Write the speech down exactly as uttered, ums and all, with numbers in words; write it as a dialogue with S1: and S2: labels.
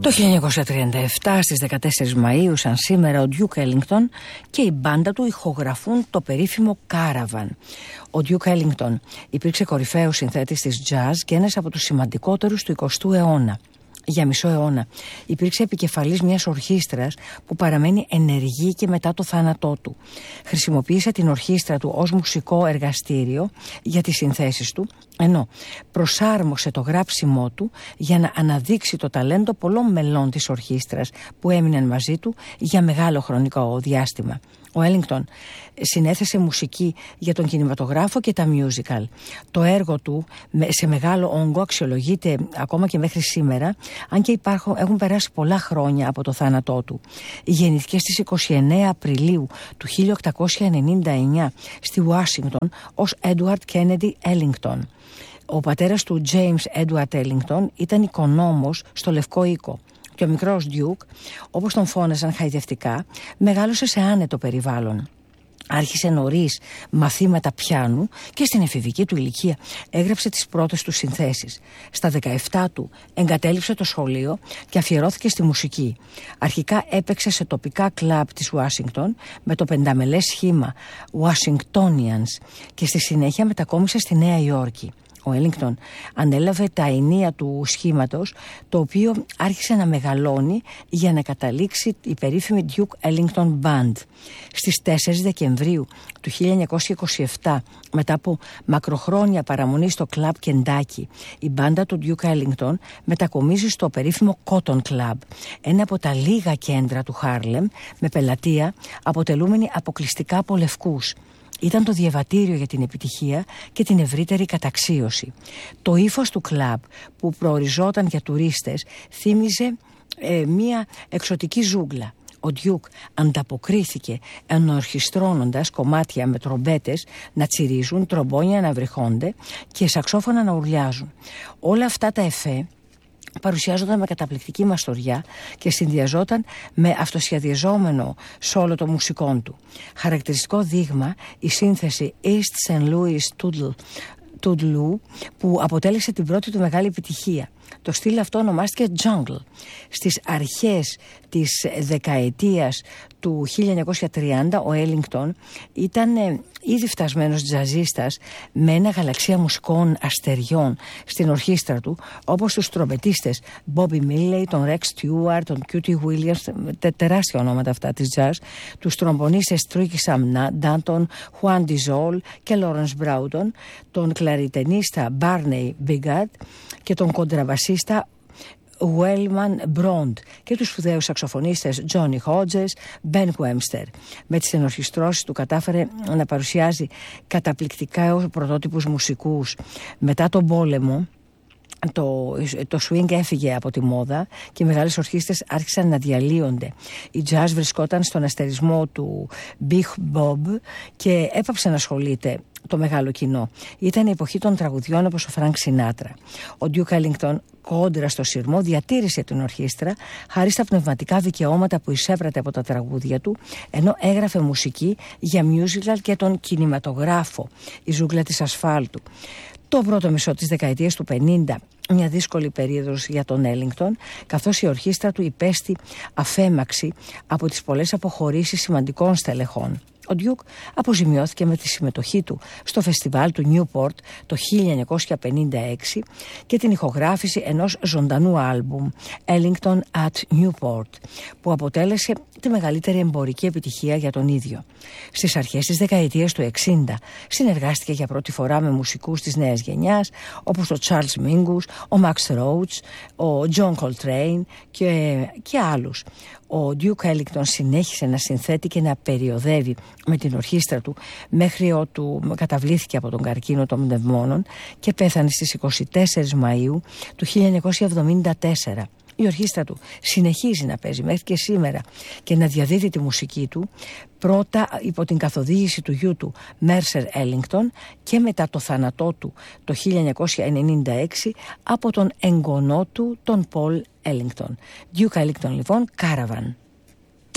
S1: Το χίλια εννιακόσια τριάντα επτά στις δεκατέσσερις Μαΐου σαν σήμερα ο Duke Ellington και η μπάντα του ηχογραφούν το περίφημο Caravan. Ο Duke Ellington υπήρξε κορυφαίος συνθέτης της jazz και ένας από τους σημαντικότερους του εικοστού αιώνα. Για μισό αιώνα υπήρξε επικεφαλής μιας ορχήστρας που παραμένει ενεργή και μετά το θάνατό του. Χρησιμοποίησε την ορχήστρα του ως μουσικό εργαστήριο για τις συνθέσεις του, ενώ προσάρμοσε το γράψιμό του για να αναδείξει το ταλέντο πολλών μελών της ορχήστρας που έμειναν μαζί του για μεγάλο χρονικό διάστημα. Ο Ellington συνέθεσε μουσική για τον κινηματογράφο και τα musical. Το έργο του σε μεγάλο όγκο αξιολογείται ακόμα και μέχρι σήμερα, αν και υπάρχουν, έχουν περάσει πολλά χρόνια από το θάνατό του. Γεννήθηκε στις είκοσι εννέα Απριλίου του χίλια οκτακόσια ενενήντα εννέα στη Ουάσιγκτον ως Edward Kennedy Ellington. Ο πατέρας του, James Edward Ellington, ήταν οικονόμος στο Λευκό Οίκο. Και ο μικρός Duke, όπως τον φώναζαν χαϊδευτικά, μεγάλωσε σε άνετο περιβάλλον. Άρχισε νωρίς μαθήματα πιάνου και στην εφηβική του ηλικία έγραψε τις πρώτες του συνθέσεις. Στα δεκαεπτά του εγκατέλειψε το σχολείο και αφιερώθηκε στη μουσική. Αρχικά έπαιξε σε τοπικά κλαμπ της Ουάσιγκτον με το πενταμελές σχήμα Washingtonians και στη συνέχεια μετακόμισε στη Νέα Υόρκη. Ο Ellington ανέλαβε τα ενία του σχήματος, το οποίο άρχισε να μεγαλώνει για να καταλήξει η περίφημη Duke Ellington Band. Στις τέσσερις Δεκεμβρίου του χίλια εννιακόσια είκοσι επτά, μετά από μακροχρόνια παραμονή στο κλαμπ Κεντάκι, η μπάντα του Duke Ellington μετακομίζει στο περίφημο Cotton Club, ένα από τα λίγα κέντρα του Χάρλεμ με πελατεία αποτελούμενη αποκλειστικά από λευκούς. Ήταν το διαβατήριο για την επιτυχία και την ευρύτερη καταξίωση. Το ύφος του κλαμπ που προοριζόταν για τουρίστες θύμιζε ε, μία εξωτική ζούγκλα. Ο Duke ανταποκρίθηκε ενορχιστρώνοντας κομμάτια με τρομπέτες να τσιρίζουν, τρομπόνια να βρυχώνται και σαξόφωνα να ουρλιάζουν. Όλα αυτά τα εφέ παρουσιάζονταν με καταπληκτική μαστοριά και συνδυαζόταν με αυτοσχεδιαζόμενο σόλο των μουσικών του. Χαρακτηριστικό δείγμα η σύνθεση East Saint Louis Toodaloo, που αποτέλεσε την πρώτη του μεγάλη επιτυχία. Το στυλ αυτό ονομάστηκε Jungle. Στις αρχές της δεκαετίας του χίλια εννιακόσια τριάντα ο Ellington ήταν ε, ήδη φτασμένος τζαζίστας με ένα γαλαξία μουσικών αστεριών στην ορχήστρα του, όπως τους τρομπετίστες Bobby Millay, τον Rex Stewart, τον Cutie Williams, τε, τεράστια ονόματα αυτά της jazz, τους τρομπονίστες Tricky Sam Danton, Juan Dizol και Lawrence Broughton, τον κλαριτενίστα Barney Bigard και τον κοντραβασίστα Wellman Brond και τους σπουδαίους σαξοφωνίστες Johnny Hodges, Ben Webster. Με τις ενορχιστρώσεις του κατάφερε να παρουσιάζει καταπληκτικά ως πρωτότυπους μουσικούς. Μετά τον πόλεμο Το, το swing έφυγε από τη μόδα και οι μεγάλες ορχήστρες άρχισαν να διαλύονται. Η jazz βρισκόταν στον αστερισμό του Big Bob και έπαψε να ασχολείται το μεγάλο κοινό. Ήταν η εποχή των τραγουδιών όπως ο Φρανκ Σινάτρα. Ο Duke Ellington, κόντρα στο σειρμό, διατήρησε την ορχήστρα χάρη στα πνευματικά δικαιώματα που εισέβρατε από τα τραγούδια του, ενώ έγραφε μουσική για musical και τον κινηματογράφο, η ζούγκλα της ασφάλτου. Το πρώτο μισό της δεκαετίας του πενήντα, μια δύσκολη περίοδος για τον Ellington, καθώς η ορχήστρα του υπέστη αφέμαξη από τις πολλές αποχωρήσεις σημαντικών στελεχών. Ο Duke αποζημιώθηκε με τη συμμετοχή του στο φεστιβάλ του Newport το χίλια εννιακόσια πενήντα έξι και την ηχογράφηση ενός ζωντανού άλμπουμ Ellington at Newport, που αποτέλεσε τη μεγαλύτερη εμπορική επιτυχία για τον ίδιο. Στις αρχές της δεκαετίας του εξήντα συνεργάστηκε για πρώτη φορά με μουσικούς της νέας γενιάς όπως ο Charles Mingus, ο Max Roach, ο John Coltrane και, και άλλους. Ο Duke Ellington συνέχισε να συνθέτει και να περιοδεύει με την ορχήστρα του μέχρι ότου καταβλήθηκε από τον καρκίνο των πνευμόνων και πέθανε στις είκοσι τέσσερις Μαΐου του χίλια εννιακόσια εβδομήντα τέσσερα. Η ορχήστρα του συνεχίζει να παίζει μέχρι και σήμερα και να διαδίδει τη μουσική του, πρώτα υπό την καθοδήγηση του γιού του Mercer Ellington και μετά το θάνατό του το χίλια εννιακόσια ενενήντα έξι από τον εγγονό του τον Paul Ellington. Duke Ellington λοιπόν, Caravan.